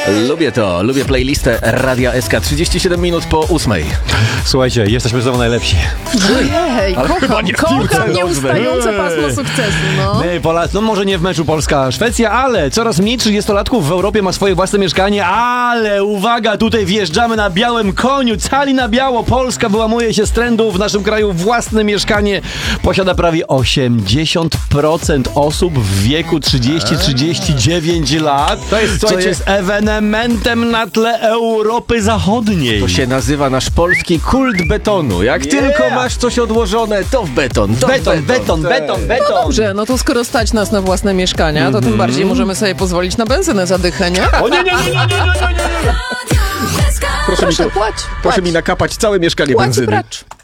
Lubię playlistę Radia SK. 37 minut po 8. Słuchajcie, jesteśmy znowu najlepsi. Ojej, kocham nieustające pasmo sukcesu, no. My, Polacy, no może nie w meczu Polska-Szwecja, ale coraz mniej 30-latków w Europie ma swoje własne mieszkanie, ale uwaga, tutaj wjeżdżamy na białym koniu, cali na biało. Polska wyłamuje się z trendu, w naszym kraju własne mieszkanie posiada prawie 80% osób w wieku 30-39 lat. Co jest ewenementem na tle Europy Zachodniej. To się nazywa nasz polski kult betonu. Jak tylko masz coś odłożone, to w beton. Beton. No dobrze, no to skoro stać nas na własne mieszkania, to tym bardziej możemy sobie pozwolić na benzynę za dychę, nie? O nie. Proszę, płać. Proszę mi nakapać całe mieszkanie Płać i benzyny. bracz.